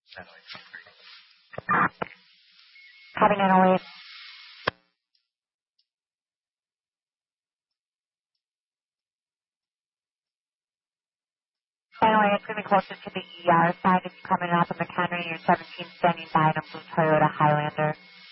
Copy 908. Anyway, it's going to be closer to the ER side. If you're coming off of McHenry, you're 17 standing by in a blue Toyota Highlander.